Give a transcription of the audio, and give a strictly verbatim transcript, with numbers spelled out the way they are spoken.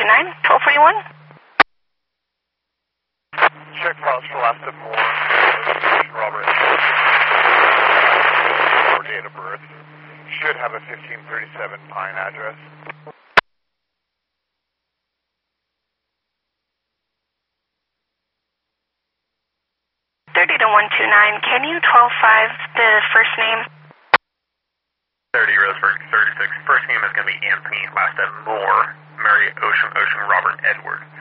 two nine, twelve forty-one. Check files for last of more. Robert. Or date of birth. Should have a fifteen thirty-seven Pine address. thirty to one two nine, can you twelve five the first name? thirty Roseburg thirty-six. First name is going to be Anthony, last name Moore, Mary Ocean, Ocean, Robert Edward.